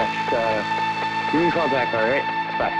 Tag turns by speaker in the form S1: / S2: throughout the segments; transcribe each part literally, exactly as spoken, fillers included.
S1: West. Uh, you're in contact, all right? Bye.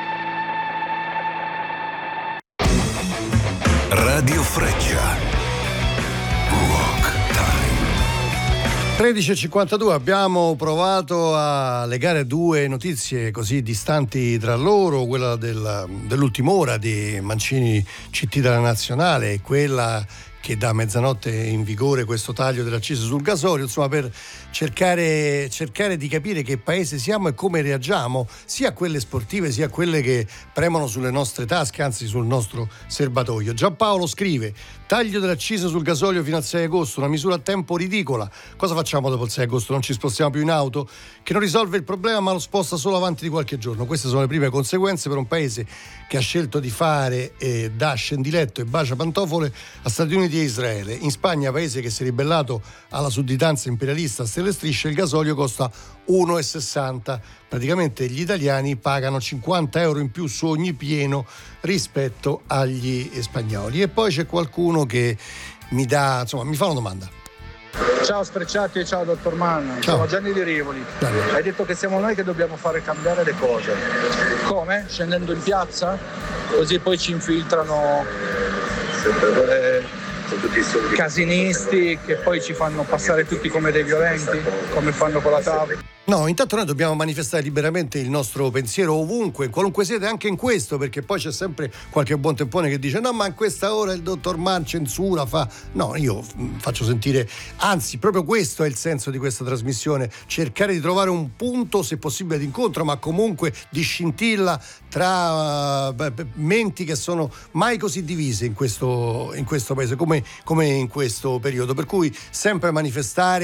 S2: Radio Freccia. Rock Time.
S3: tredici e cinquantadue, abbiamo provato a legare due notizie così distanti tra loro, quella del, dell'ultima ora di Mancini C T della Nazionale e quella che da mezzanotte è in vigore questo taglio dell'accisa sul gasolio, insomma, per cercare, cercare di capire che paese siamo e come reagiamo sia a quelle sportive sia a quelle che premono sulle nostre tasche, anzi sul nostro serbatoio. Giampaolo scrive: taglio dell'accisa sul gasolio fino al sei agosto, una misura a tempo ridicola. Cosa facciamo dopo il sei agosto? Non ci spostiamo più in auto? Che non risolve il problema ma lo sposta solo avanti di qualche giorno. Queste sono le prime conseguenze per un paese che ha scelto di fare eh, da scendiletto e bacia pantofole a Stati Uniti e Israele. In Spagna, paese che si è ribellato alla sudditanza imperialista a stelle e strisce, il gasolio costa uno e sessanta. Praticamente gli italiani pagano cinquanta euro in più su ogni pieno rispetto agli spagnoli. E poi c'è qualcuno che mi dà, insomma, mi fa una domanda.
S4: Ciao Sfrecciati e ciao dottor Mann,
S3: Ciao.
S4: sono Gianni di Rivoli.
S3: Ciao.
S4: Hai detto che siamo noi che dobbiamo fare cambiare le cose. Come? Scendendo in piazza? Così poi ci infiltrano eh, casinisti che poi ci fanno passare tutti come dei violenti, come fanno con la T A V.
S3: No, intanto noi dobbiamo manifestare liberamente il nostro pensiero ovunque, in qualunque sede, anche in questo, perché poi c'è sempre qualche buon tempone che dice no, ma in questa ora il dottor Mann censura, fa... No, io faccio sentire, anzi, proprio questo è il senso di questa trasmissione, cercare di trovare un punto, se possibile, d'incontro, ma comunque di scintilla tra uh, menti che sono mai così divise in questo, in questo paese, come, come in questo periodo, per cui sempre manifestare